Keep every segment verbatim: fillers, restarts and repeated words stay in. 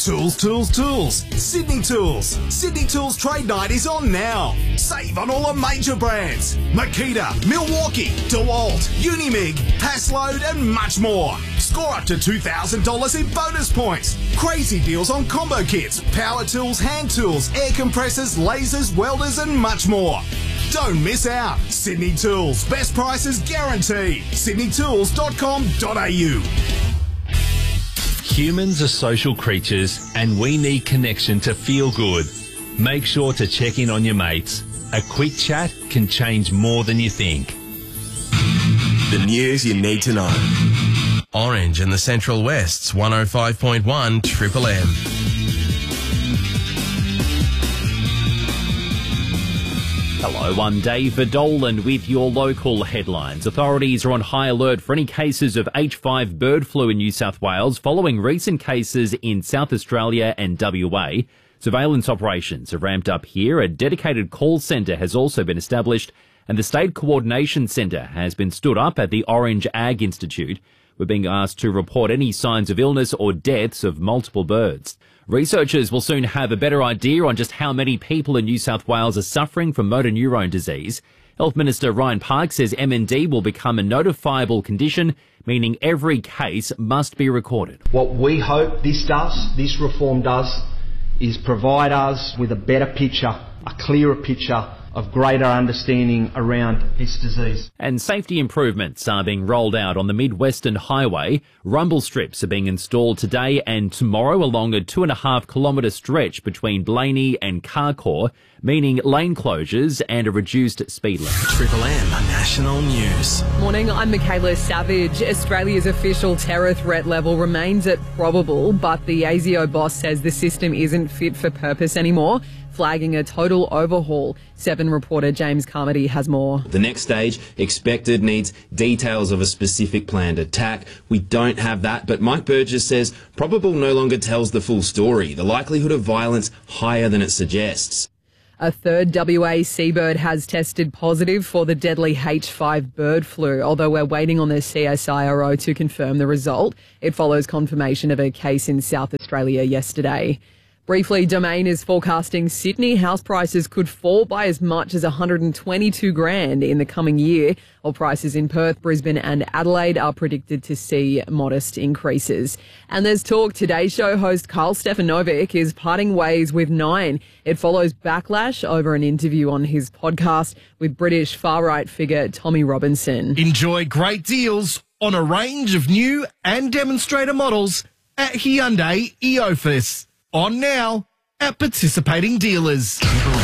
Tools, tools, tools. Sydney Tools. Sydney Tools Trade Night is on now. Save on all the major brands. Makita, Milwaukee, DeWalt, Unimig, Hasload and much more. Score up to two thousand dollars in bonus points. Crazy deals on combo kits, power tools, hand tools, air compressors, lasers, welders and much more. Don't miss out. Sydney Tools. Best prices guaranteed. sydney tools dot com dot a u. Humans are social creatures and we need connection to feel good. Make sure to check in on your mates. A quick chat can change more than you think. The news you need to know. Orange and the Central West's one oh five point one Triple M. Hello, I'm David Dolan with your local headlines. Authorities are on high alert for any cases of H five bird flu in New South Wales following recent cases in South Australia and W A. Surveillance operations have ramped up here. A dedicated call centre has also been established and the State Coordination Centre has been stood up at the Orange Ag Institute. We're being asked to report any signs of illness or deaths of multiple birds. Researchers will soon have a better idea on just how many people in New South Wales are suffering from motor neurone disease. Health Minister Ryan Park says M N D will become a notifiable condition, meaning every case must be recorded. What we hope this does, this reform does, is provide us with a better picture, a clearer picture of greater understanding around this disease. And safety improvements are being rolled out on the Mid-Western Highway. Rumble strips are being installed today and tomorrow along a two and a half kilometre stretch between Blaney and Carcoar, meaning lane closures and a reduced speed limit. Triple M National News. Morning, I'm Michaela Savage. Australia's official terror threat level remains at probable, but the A S I O boss says the system isn't fit for purpose anymore, flagging a total overhaul. Seven reporter James Carmody has more. The next stage, expected, needs details of a specific planned attack. We don't have that, but Mike Burgess says probable no longer tells the full story. The likelihood of violence higher than it suggests. A third W A seabird has tested positive for the deadly H five bird flu, although we're waiting on the C S I R O to confirm the result. It follows confirmation of a case in South Australia yesterday. Briefly, Domain is forecasting Sydney house prices could fall by as much as one hundred twenty-two grand in the coming year, while prices in Perth, Brisbane and Adelaide are predicted to see modest increases. And there's talk Today Show host Carl Stefanovic is parting ways with Nine. It follows backlash over an interview on his podcast with British far-right figure Tommy Robinson. Enjoy great deals on a range of new and demonstrator models at Hyundai Eofus. On now at participating dealers.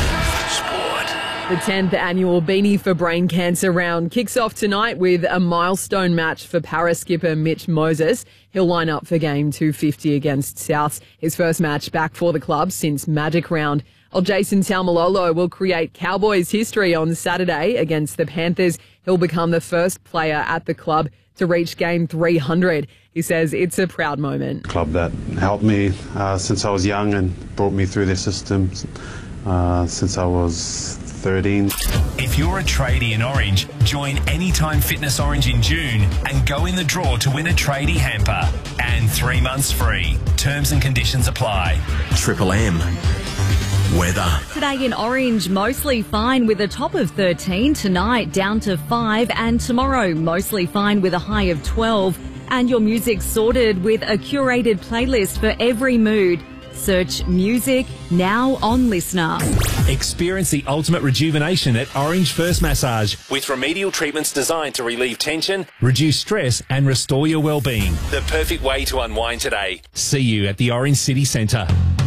The tenth annual Beanie for Brain Cancer round kicks off tonight with a milestone match for para skipper Mitch Moses. He'll line up for game two fifty against Souths, his first match back for the club since Magic Round. Old Jason Taumalolo will create Cowboys history on Saturday against the Panthers. He'll become the first player at the club to reach game three hundred. He says it's a proud moment. Club that helped me uh, since I was young and brought me through their systems uh, since I was thirteen. If you're a tradie in Orange, join Anytime Fitness Orange in June and go in the draw to win a tradie hamper. And three months free. Terms and conditions apply. Triple M. Weather. Today in Orange, mostly fine with a top of thirteen. Tonight, down to five. And tomorrow, mostly fine with a high of twelve. And your music sorted with a curated playlist for every mood. Search music now on Listener. Experience the ultimate rejuvenation at Orange First Massage with remedial treatments designed to relieve tension, reduce stress and restore your well-being. The perfect way to unwind today. See you at the Orange City Centre.